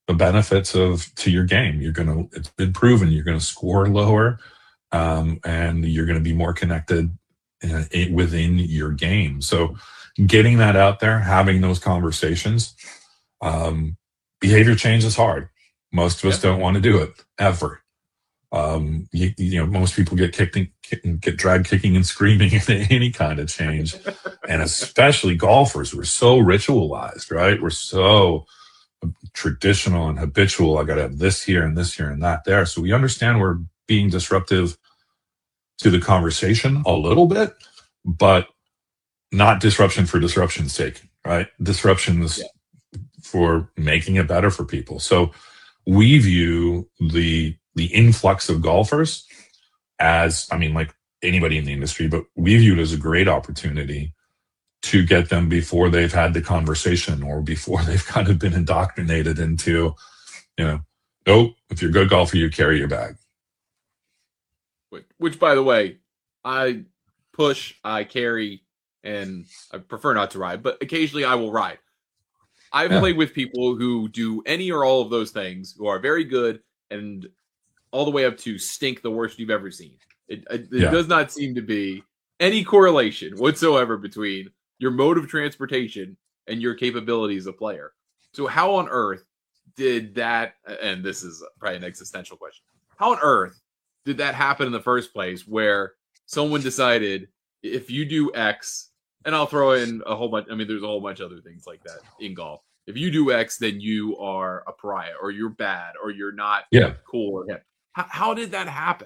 the benefits to your game. It's been proven you're gonna score lower, and you're gonna be more connected within your game. So getting that out there, having those conversations, um, behavior change is hard. Most of us Yeah. don't want to do it ever. Most people get dragged kicking and screaming into any kind of change, and especially golfers. We're so ritualized, right? We're so traditional and habitual. I got to have this here and this here and that there. So we understand we're being disruptive to the conversation a little bit, but not disruption for disruption's sake, right? Disruptions Yeah. for making it better for people. So we view the influx of golfers as, I mean, like anybody in the industry, but we view it as a great opportunity to get them before they've had the conversation or before they've kind of been indoctrinated into, nope, if you're a good golfer, you carry your bag. Which, by the way, I push, I carry, and I prefer not to ride, but occasionally I will ride. I've Yeah. played with people who do any or all of those things, who are very good, and all the way up to stink the worst you've ever seen. It Yeah. does not seem to be any correlation whatsoever between your mode of transportation and your capabilities as a player. So how on earth did that, and this is probably an existential question, how on earth did that happen in the first place where someone decided if you do X, and I'll throw in a whole bunch, I mean, there's a whole bunch of other things like that in golf. If you do X, then you are a pariah, or you're bad, or you're not Yeah. cool or hip. How did that happen?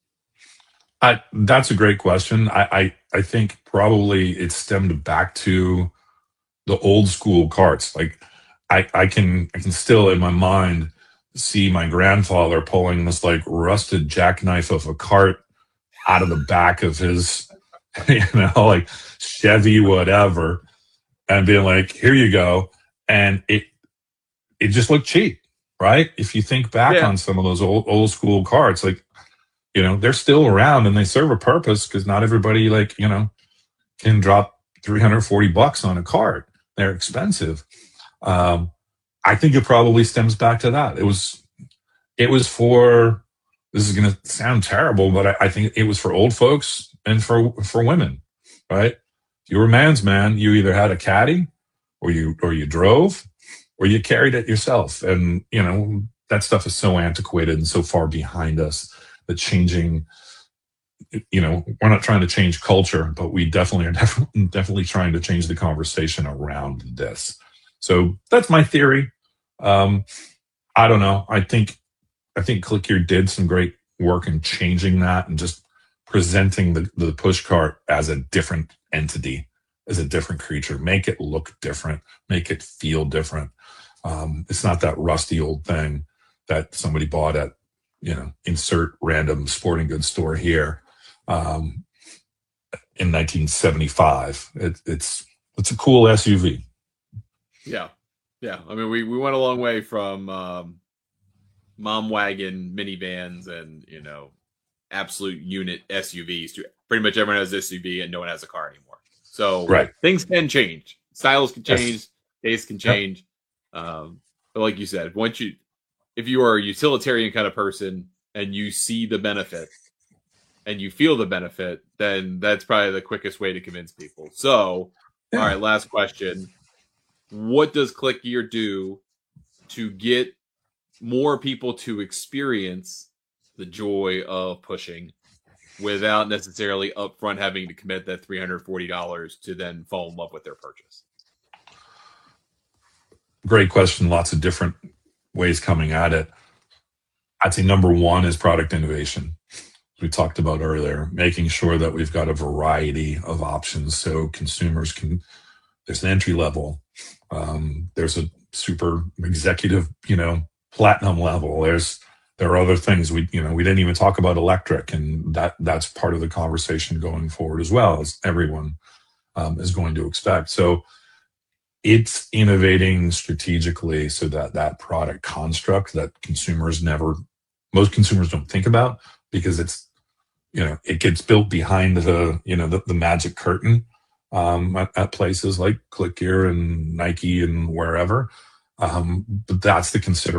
That's a great question. I think probably it stemmed back to the old school carts. Like I can still in my mind see my grandfather pulling this like rusted jackknife of a cart out of the back of his, like Chevy whatever, and being like, "Here you go," and it just looked cheap, right? If you think back Yeah. on some of those old school carts, like they're still around and they serve a purpose because not everybody can drop $340 on a cart. They're expensive. Um, I think it probably stems back to that. It was for, this is going to sound terrible, but I think it was for old folks and for women, right? If you were a man's man, you either had a caddy or you drove or you carried it yourself. And, that stuff is so antiquated and so far behind us that changing, we're not trying to change culture, but we definitely are definitely trying to change the conversation around this. So that's my theory. Um, I don't know. I think ClickGear did some great work in changing that and just presenting the push cart as a different entity, as a different creature. Make it look different, make it feel different. It's not that rusty old thing that somebody bought at, insert random sporting goods store here in 1975. It's a cool SUV. Yeah. Yeah. I mean, we went a long way from mom wagon minivans and, absolute unit SUVs to pretty much everyone has SUV and no one has a car anymore. So Right. things can change. Styles can change. Yes. Tastes can Yep. change. But like you said, if you are a utilitarian kind of person and you see the benefit and you feel the benefit, then that's probably the quickest way to convince people. So, Yeah. all right, last question. What does ClickGear do to get more people to experience the joy of pushing without necessarily upfront having to commit that $340 to then fall in love with their purchase? Great question. Lots of different ways coming at it. I'd say number one is product innovation. We talked about earlier, making sure that we've got a variety of options so consumers can. There's an entry level. There's a super executive, platinum level. There are other things we didn't even talk about electric, and that's part of the conversation going forward as well, as everyone is going to expect. So it's innovating strategically so that that product construct that most consumers don't think about because it gets built behind the magic curtain at places like ClickGear and Nike and wherever. But that's the consideration